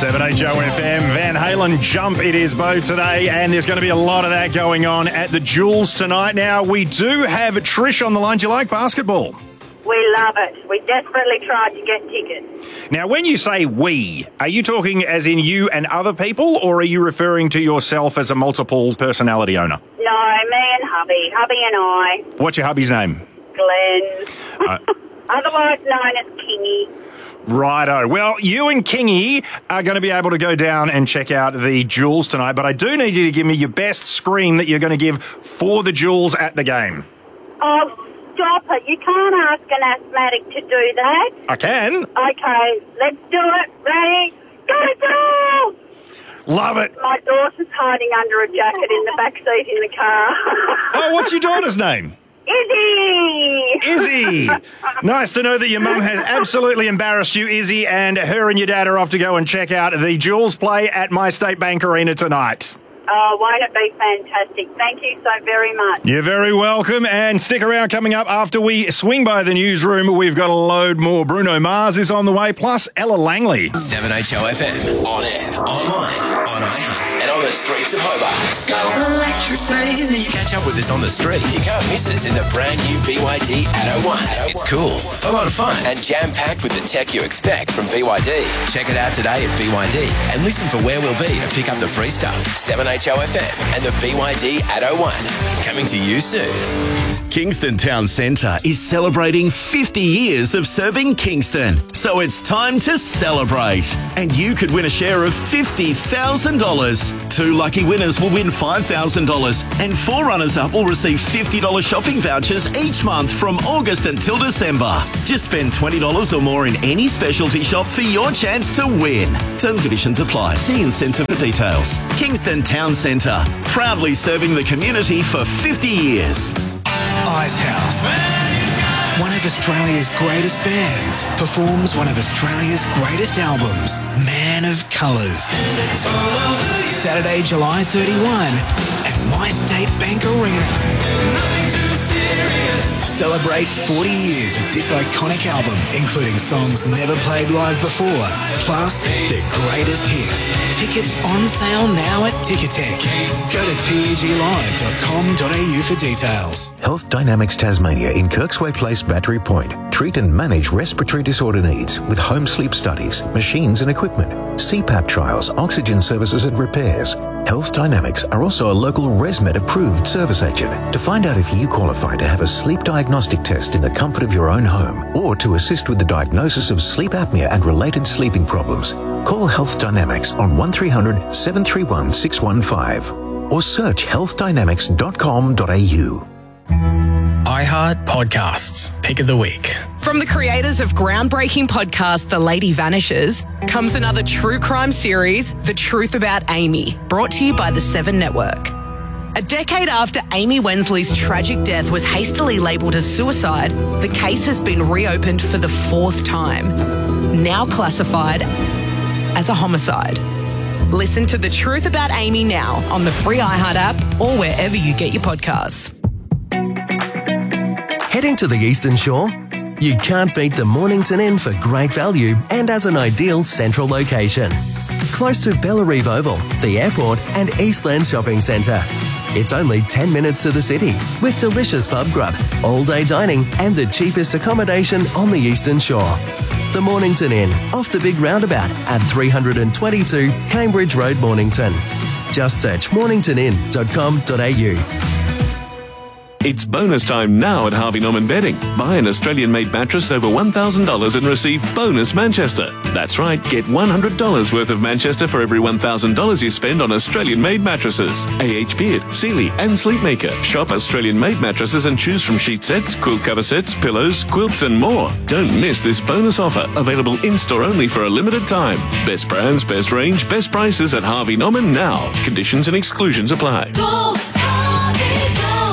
7HOFM, Van Halen Jump. It is Bo today, and there's going to be a lot of that going on at the Jewels tonight. Now, we do have Trish on the line. Do you like basketball? We love it. We desperately tried to get tickets. Now, when you say we, are you talking as in you and other people, or are you referring to yourself as a multiple personality owner? No, me and hubby and I. What's your hubby's name? Glenn. Otherwise known as Kingy. Righto. Well, you and Kingy are going to be able to go down and check out the Jewels tonight, but I do need you to give me your best scream that you're going to give for the Jewels at the game. Oh, stop it. You can't ask an asthmatic to do that. I can. Okay, let's do it. Ready? Go Jewels! Love it. My daughter's hiding under a jacket in the back seat in the car. Oh, what's your daughter's name? Izzy! Nice to know that your mum has absolutely embarrassed you, Izzy, and her and your dad are off to go and check out the Jewels play at My State Bank Arena tonight. Oh, won't it be fantastic? Thank you so very much. You're very welcome, and stick around. Coming up after we swing by the newsroom, we've got a load more. Bruno Mars is on the way, plus Ella Langley. 7HOFM, on air, online, on iHeart, and on the streets of Hobart. Let's go. Electric baby. Catch up with us on the street. You can't miss us in the brand new BYD Atto 1. It's cool, a lot of fun, and jam-packed with the tech you expect from BYD. Check it out today at BYD, and listen for where we'll be to pick up the free stuff. 7HOFM and the BYD Atto 1. Coming to you soon. Kingston Town Centre is celebrating 50 years of serving Kingston. So it's time to celebrate. And you could win a share of $50,000. 2 lucky winners will win $5,000 and 4 runners-up will receive $50 shopping vouchers each month from August until December. Just spend $20 or more in any specialty shop for your chance to win. Terms and conditions apply. See Incentive for details. Kingston Town Centre, proudly serving the community for 50 years. Icehouse, one of Australia's greatest bands, performs one of Australia's greatest albums, Man of Colours. Saturday, July 31 at My State Bank Arena. Celebrate 40 years of this iconic album, including songs never played live before, plus their greatest hits. Tickets on sale now at Ticketek. Go to teglive.com.au for details. Health Dynamics Tasmania in Kirksway Place, Battery Point. Treat and manage respiratory disorder needs with home sleep studies, machines and equipment, CPAP trials, oxygen services and repairs. Health Dynamics are also a local ResMed approved service agent. To find out if you qualify to have a sleep diagnostic test in the comfort of your own home or to assist with the diagnosis of sleep apnea and related sleeping problems, call Health Dynamics on 1300 731 615 or search healthdynamics.com.au. iHeart Podcasts, Pick of the Week. From the creators of groundbreaking podcast The Lady Vanishes comes another true crime series, The Truth About Amy, brought to you by the 7 Network. A decade after Amy Wensley's tragic death was hastily labelled as suicide, the case has been reopened for the 4th time, now classified as a homicide. Listen to The Truth About Amy now on the free iHeart app or wherever you get your podcasts. Heading to the Eastern Shore? You can't beat the Mornington Inn for great value and as an ideal central location. Close to Bellarive Oval, the airport and Eastland Shopping Centre. It's only 10 minutes to the city with delicious pub grub, all-day dining and the cheapest accommodation on the Eastern Shore. The Mornington Inn, off the big roundabout at 322 Cambridge Road, Mornington. Just search morningtonin.com.au. It's bonus time now at Harvey Norman Bedding. Buy an Australian-made mattress over $1,000 and receive bonus Manchester. That's right, get $100 worth of Manchester for every $1,000 you spend on Australian-made mattresses. AH Beard, Sealy and Sleepmaker. Shop Australian-made mattresses and choose from sheet sets, quilt cover sets, pillows, quilts and more. Don't miss this bonus offer, available in-store only for a limited time. Best brands, best range, best prices at Harvey Norman now. Conditions and exclusions apply. Go, Harvey, go.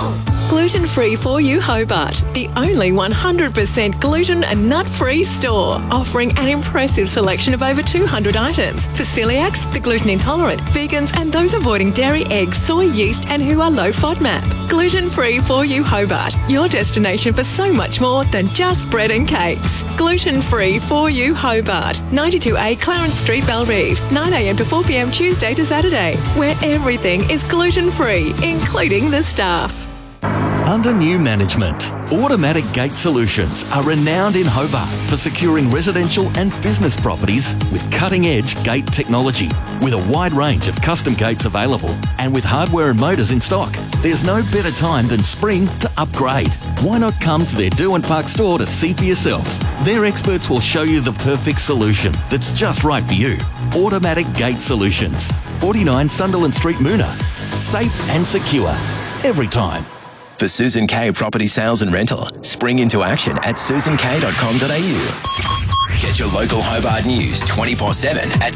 Gluten-free For You Hobart, the only 100% gluten and nut-free store, offering an impressive selection of over 200 items for celiacs, the gluten intolerant, vegans and those avoiding dairy, eggs, soy, yeast and who are low FODMAP. Gluten-free For You Hobart, your destination for so much more than just bread and cakes. Gluten-free For You Hobart, 92A Clarence Street, Bellerive, 9am to 4pm Tuesday to Saturday, where everything is gluten-free, including the staff. Under new management, Automatic Gate Solutions are renowned in Hobart for securing residential and business properties with cutting-edge gate technology. With a wide range of custom gates available and with hardware and motors in stock, there's no better time than spring to upgrade. Why not come to their Derwent Park store to see for yourself? Their experts will show you the perfect solution that's just right for you. Automatic Gate Solutions, 49 Sunderland Street, Moona. Safe and secure every time. For Susan K Property Sales and Rental, spring into action at susankay.com.au. Get your local Hobart news 24/7 at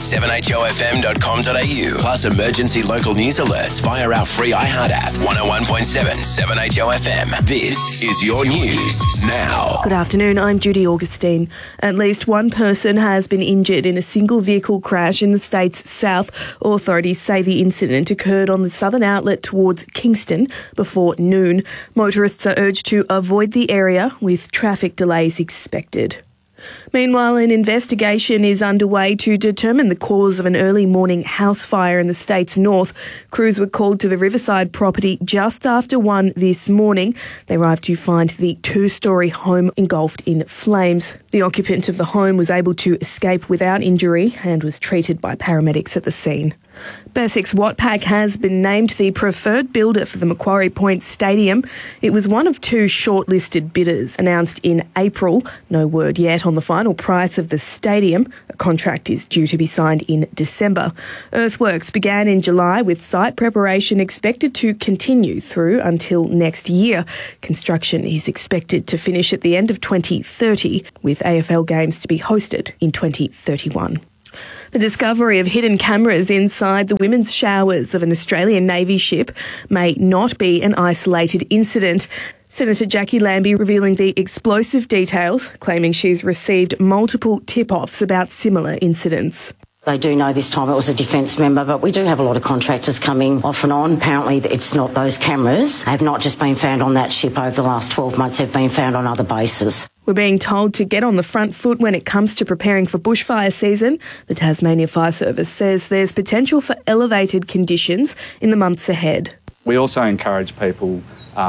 7hofm.com.au. Plus emergency local news alerts via our free iHeart app, 101.7 7HOFM. This is your news now. Good afternoon, I'm Judy Augustine. At least one person has been injured in a single vehicle crash in the state's south. Authorities say the incident occurred on the southern outlet towards Kingston before noon. Motorists are urged to avoid the area with traffic delays expected. Meanwhile, an investigation is underway to determine the cause of an early morning house fire in the state's north. Crews were called to the Riverside property just after 1 this morning. They arrived to find the two-storey home engulfed in flames. The occupant of the home was able to escape without injury and was treated by paramedics at the scene. Besix Watpac has been named the preferred builder for the Macquarie Point Stadium. It was one of two shortlisted bidders announced in April. No word yet on the final price of the stadium. A contract is due to be signed in December. Earthworks began in July with site preparation expected to continue through until next year. Construction is expected to finish at the end of 2030, with AFL games to be hosted in 2031. The discovery of hidden cameras inside the women's showers of an Australian Navy ship may not be an isolated incident. Senator Jackie Lambie revealing the explosive details, claiming she's received multiple tip-offs about similar incidents. They do know this time it was a defence member, but we do have a lot of contractors coming off and on. Apparently it's not those cameras. Have not just been found on that ship over the last 12 months, they've been found on other bases. We're being told to get on the front foot when it comes to preparing for bushfire season. The Tasmania Fire Service says there's potential for elevated conditions in the months ahead. We also encourage people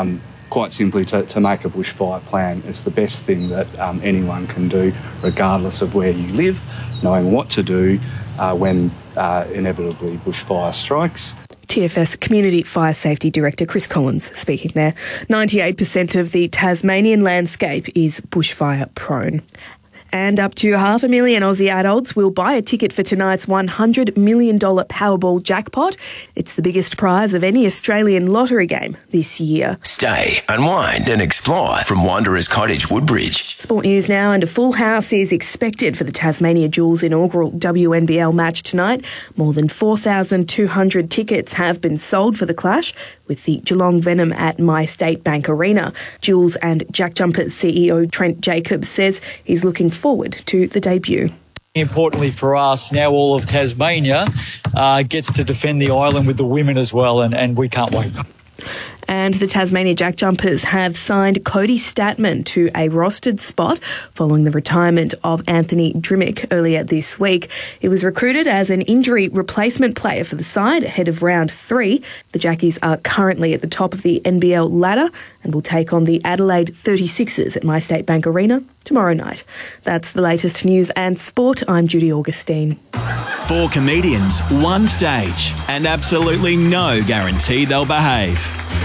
quite simply to make a bushfire plan. It's the best thing that anyone can do, regardless of where you live, knowing what to do when inevitably bushfire strikes. TFS Community Fire Safety Director Chris Collins speaking there. 98% of the Tasmanian landscape is bushfire prone. And up to 500,000 Aussie adults will buy a ticket for tonight's $100 million Powerball jackpot. It's the biggest prize of any Australian lottery game this year. Stay, unwind and explore from Wanderers Cottage, Woodbridge. Sport news now, and a full house is expected for the Tasmania Jewels inaugural WNBL match tonight. More than 4,200 tickets have been sold for the clash, with the Geelong Venom at MyState Bank Arena. Jewels and Jack Jumpers CEO Trent Jacobs says he's looking forward to the debut. Importantly for us, now all of Tasmania gets to defend the island with the women as well, and we can't wait. And the Tasmania Jack Jumpers have signed Cody Statman to a rostered spot following the retirement of Anthony Drimmick earlier this week. He was recruited as an injury replacement player for the side ahead of round 3. The Jackies are currently at the top of the NBL ladder and will take on the Adelaide 36ers at MyState Bank Arena tomorrow night. That's the latest news and sport. I'm Judy Augustine. 4 comedians, 1 stage, and absolutely no guarantee they'll behave.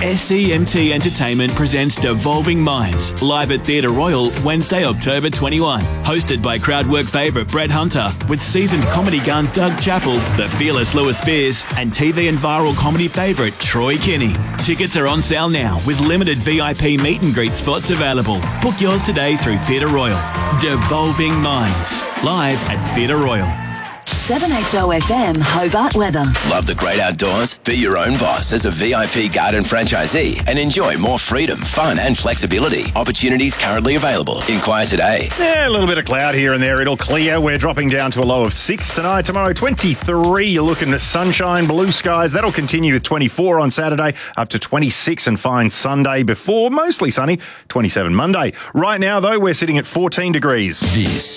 SCMT Entertainment presents Devolving Minds, live at Theatre Royal, Wednesday, October 21. Hosted by crowdwork favourite Brett Hunter, with seasoned comedy gun Doug Chappell, the fearless Lewis Spears, and TV and viral comedy favourite Troy Kinney. Tickets are on sale now, with limited VIP meet and greet spots available. Book yours today through Theatre Royal. Devolving Minds, live at Theatre Royal. 7HOFM Hobart weather. Love the great outdoors? Be your own boss as a VIP garden franchisee and enjoy more freedom, fun and flexibility. Opportunities currently available. Inquire today. Yeah, a little bit of cloud here and there. It'll clear. We're dropping down to a low of 6 tonight. Tomorrow, 23. You're looking at sunshine, blue skies. That'll continue with 24 on Saturday, up to 26 and fine Sunday before mostly sunny, 27 Monday. Right now, though, we're sitting at 14 degrees. This